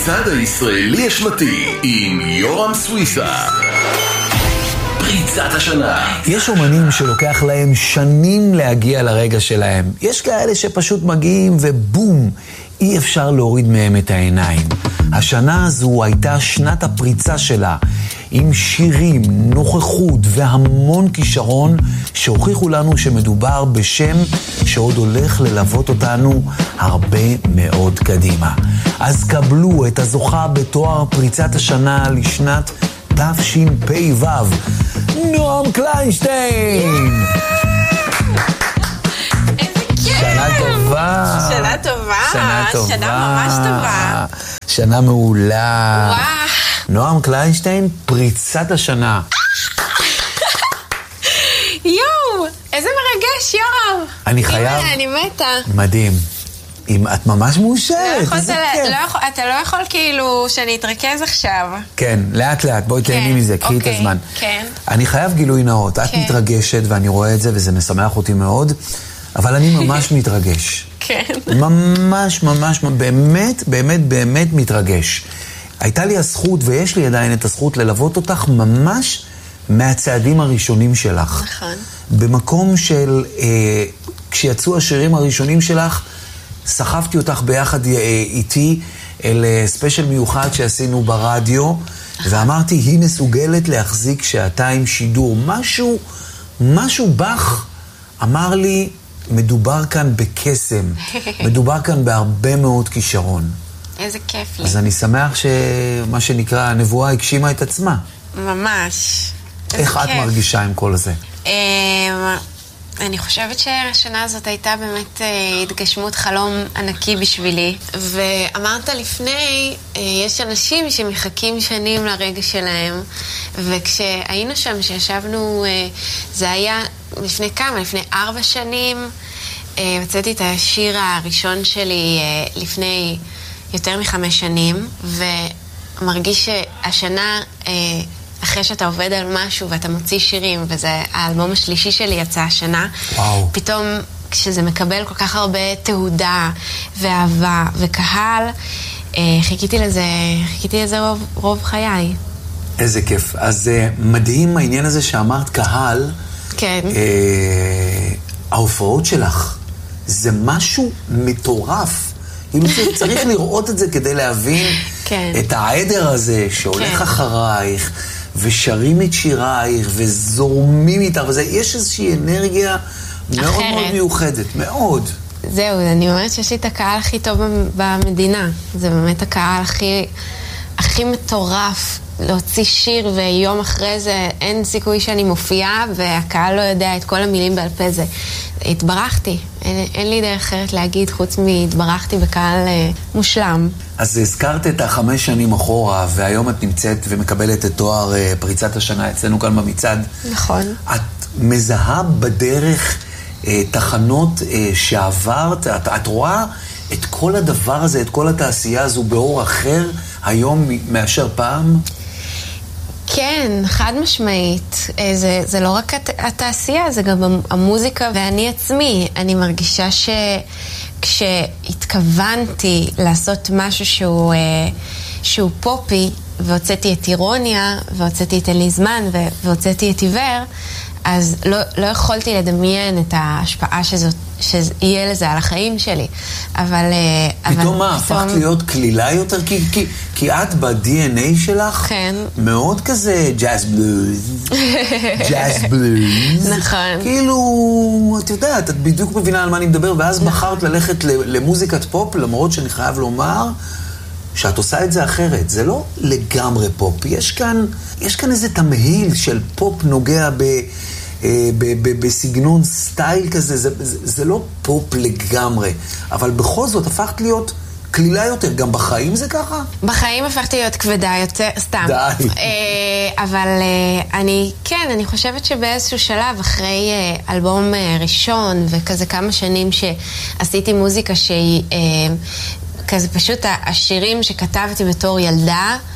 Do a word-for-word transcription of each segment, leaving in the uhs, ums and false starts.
המצעד הישראלי השנתי עם יורם סוויסה. פריצת השנה. יש אומנים שלוקח להם שנים להגיע לרגע שלהם. יש כאלה שפשוט מגיעים ובום, אי אפשר להוריד מהם את העיניים. השנה הזו הייתה שנת הפריצה שלה, עם שירים, נוכחות והמון כישרון שהוכיחו לנו שמדובר בשם שעוד הולך ללוות אותנו הרבה מאוד קדימה. אז קבלו את הזוכה בתואר פריצת השנה לשנת תשפ"ו, נועם קליינשטיין. שנה טובה. שנה טובה. שנה טובה. שנה ממש טובה. שנה מעולה. וואו. נועם קליינשטיין, פריצת השנה. יואו, איזה מרגש, יורם. אני חייב... אני מתה. מדהים. אם את ממש מאושרת, איזה כיף. אתה לא יכול כאילו שאני אתרכז עכשיו. כן, לאט לאט, בואי תהני מזה, קחי את הזמן. כן. אני חייב גילוי נאות, את מתרגשת ואני רואה את זה וזה משמח אותי מאוד, אבל אני ממש מתרגש. כן. ממש ממש, באמת באמת באמת מתרגש. הייתה לי הזכות ויש לי עדיין את הזכות ללוות אותך ממש מהצעדים הראשונים שלך. נכון. במקום של, אה, כשיצאו השירים הראשונים שלך, סחפתי אותך ביחד איתי אל ספיישל מיוחד שעשינו ברדיו, ואמרתי, היא מסוגלת להחזיק שעתיים שידור. משהו, משהו בך אמר לי, מדובר כאן בקסם, מדובר כאן בהרבה מאוד כישרון. איזה כיף לי. אז אני שמח שמה שנקרא, הנבואה הגשימה את עצמה. ממש. איך את מרגישה עם כל זה? אני חושבת שהשנה הזאת הייתה באמת התגשמות חלום ענקי בשבילי. ואמרת לפני, יש אנשים שמחכים שנים לרגע שלהם, וכשהיינו שם, שישבנו, זה היה לפני כמה, לפני ארבע שנים, הוצאתי את השיר הראשון שלי לפני יותר מחמש שנים, ומרגיש שהשנה... אחרי שאתה עובד על משהו ואתה מוציא שירים, וזה האלבום השלישי שלי יצא השנה, וואו. פתאום כשזה מקבל כל כך הרבה תהודה ואהבה וקהל, חיכיתי לזה, חיכיתי לזה רוב, רוב חיי. איזה כיף. אז מדהים העניין הזה שאמרת קהל. כן. אה, ההופעות שלך, זה משהו מטורף. צריך לראות את זה כדי להבין כן. את העדר הזה שהולך כן. אחרייך, ושרים את שירייך, וזורמים איתך, וזה, יש איזושהי אנרגיה מאוד אחרת. מאוד מיוחדת, מאוד. זהו, אני אומרת שיש לי את הקהל הכי טוב במדינה. זה באמת הקהל הכי, הכי מטורף. להוציא שיר ויום אחרי זה אין סיכוי שאני מופיעה, והקהל לא יודע את כל המילים בעל פה. זה התברכתי. אין, אין לי דרך אחרת להגיד חוץ מהתברכתי בקהל אה, מושלם. אז הזכרת את החמש שנים אחורה, והיום את נמצאת ומקבלת את תואר אה, פריצת השנה אצלנו כאן במצעד. נכון. את מזהה בדרך אה, תחנות אה, שעברת, את, את רואה את כל הדבר הזה, את כל התעשייה הזו באור אחר היום מאשר פעם? כן, חד משמעית. זה, זה לא רק התעשייה, זה גם המוזיקה ואני עצמי. אני מרגישה שכשהתכוונתי לעשות משהו שהוא, שהוא פופי, והוצאתי את אירוניה, והוצאתי את אין לי זמן, והוצאתי את עיוור, אז לא, לא יכולתי לדמיין את ההשפעה שזאת, שיהיה לזה על החיים שלי. אבל... פתאום מה, הפכת להיות כלילה יותר? כי, כי, כי את ב-די אן איי שלך כן. מאוד כזה ג'אז בלוז. ג'אז בלוז. נכון. כאילו, את יודעת, את בדיוק מבינה על מה אני מדבר, ואז בחרת ללכת למוזיקת פופ, למרות שאני חייב לומר שאת עושה את זה אחרת. זה לא לגמרי פופ. יש כאן, יש כאן איזה תמהיל של פופ נוגע ב... בסגנון סטייל כזה, זה, זה, זה לא פופ לגמרי, אבל בכל זאת הפכת להיות כלילה יותר, גם בחיים זה ככה? בחיים הפכתי להיות כבדה יותר, סתם. די. אבל אני, כן, אני חושבת שבאיזשהו שלב, אחרי אלבום ראשון, וכזה כמה שנים שעשיתי מוזיקה שהיא, כזה פשוט השירים שכתבתי בתור ילדה,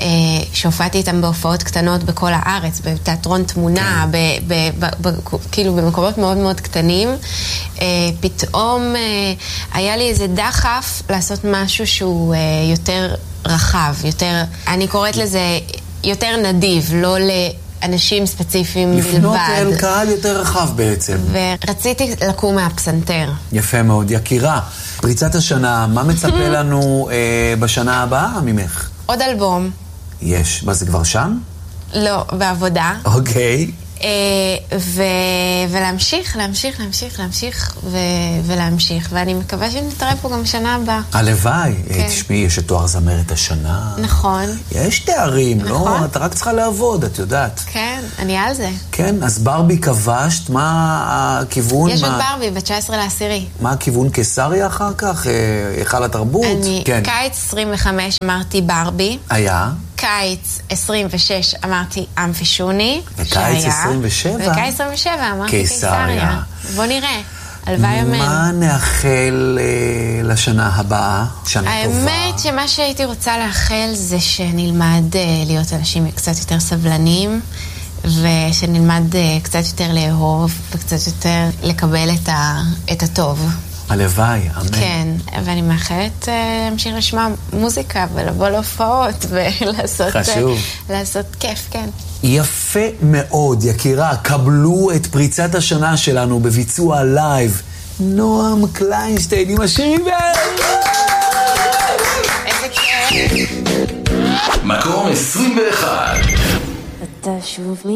שהופעתי איתם בהופעות קטנות בכל הארץ, בתיאטרון תמונה, ב, ב, ב, ב, כאילו במקומות מאוד מאוד קטנים. פתאום היה לי איזה דחף לעשות משהו שהוא יותר רחב, יותר, אני קוראת לזה יותר נדיב, לא לאנשים ספציפיים בלבד. לפנות אל קהל יותר רחב בעצם. ורציתי לקום מהפסנתר. יפה מאוד. יקירה, פריצת השנה, מה מצפה לנו אה, בשנה הבאה ממך? עוד אלבום. יש. מה, זה כבר שם? לא, בעבודה. אוקיי. אה, ו... ולהמשיך, להמשיך, להמשיך, להמשיך ו... ולהמשיך. ואני מקווה שנתראה פה גם שנה הבאה. הלוואי. כן. תשמעי, יש את תואר זמרת השנה. נכון. יש תארים, נכון. לא? אתה רק צריכה לעבוד, את יודעת. כן, אני על זה. כן, אז ברבי כבשת, מה הכיוון? יש מה... עוד ברבי, ב-תשע עשרה לעשירי. מה הכיוון? קיסריה אחר כך? היכל התרבות? אני, כן. קיץ עשרים וחמש אמרתי ברבי. היה? קיץ עשרים ושש אמרתי אמפי שוני. וקיץ עשרים ושבע? וקיץ עשרים ושבע אמרתי קיסריה. קיסריה. בוא נראה. הלוואי אמן. מה נאחל אה, לשנה הבאה? שנה טובה. האמת שמה שהייתי רוצה לאחל זה שנלמד אה, להיות אנשים קצת יותר סבלנים, ושנלמד אה, קצת יותר לאהוב, וקצת יותר לקבל את, ה, את הטוב. הלוואי, אמן. כן, ואני מאחלת אה, להמשיך לשמוע מוזיקה ולבוא להופעות ולעשות... חשוב. אה, לעשות כיף, כן. יפה מאוד, יקירה. קבלו את פריצת השנה שלנו בביצוע לייב. נועם קליינשטיין עם השירים ואלה. איזה כיף. מקום עשרים ואחת. אתה שוב